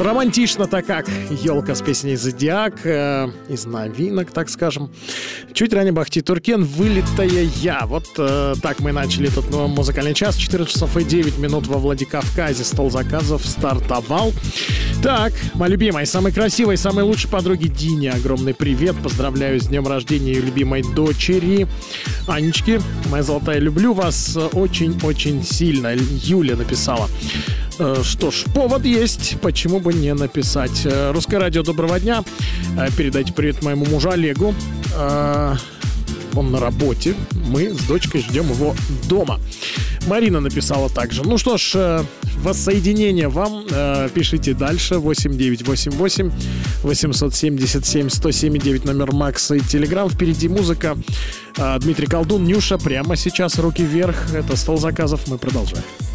Романтично-то как. Елка с песней «Зодиак». Из новинок, так скажем. Чуть ранее Бахти Туркен «Вылитая я». Вот так мы начали этот музыкальный час. 14 часов и 9 минут во Владикавказе. Стол заказов стартовал. Так, моя любимая, самой красивой, самой лучшей подруге Дине огромный привет. Поздравляю с днем рождения ее любимой дочери Анечки. Моя золотая, люблю вас очень-очень сильно. Юля написала. Что ж, повод есть, почему бы не написать. Русское радио, доброго дня. Передайте привет моему мужу Олегу. Он на работе. Мы с дочкой ждем его дома. Марина написала также. Ну что ж, воссоединение вам. Пишите дальше. 8988 877 107,9 номер Макса и Телеграм. Впереди музыка. Дмитрий Колдун, Нюша. Прямо сейчас руки вверх. Это стол заказов. Мы продолжаем.